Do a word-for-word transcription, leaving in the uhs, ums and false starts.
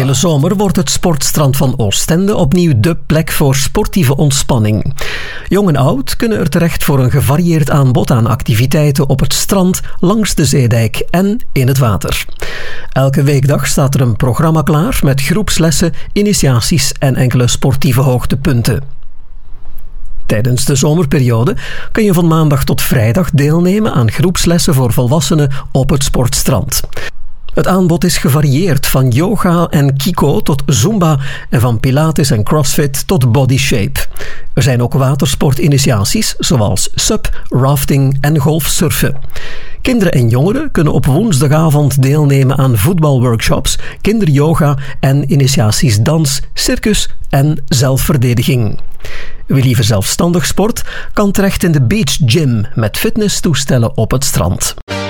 hele zomer wordt het sportstrand van Oostende opnieuw dé plek voor sportieve ontspanning. Jong en oud kunnen er terecht voor een gevarieerd aanbod aan activiteiten op het strand, langs de zeedijk en in het water. Elke weekdag staat er een programma klaar met groepslessen, initiaties en enkele sportieve hoogtepunten. Tijdens de zomerperiode kun je van maandag tot vrijdag deelnemen aan groepslessen voor volwassenen op het sportstrand. Het aanbod is gevarieerd van yoga en kiko tot zumba en van pilates en crossfit tot body shape. Er zijn ook watersportinitiaties zoals sup, rafting en golfsurfen. Kinderen en jongeren kunnen op woensdagavond deelnemen aan voetbalworkshops, kinderyoga en initiaties dans, circus en zelfverdediging. Wie liever zelfstandig sport, kan terecht in de Beach Gym met fitnesstoestellen op het strand.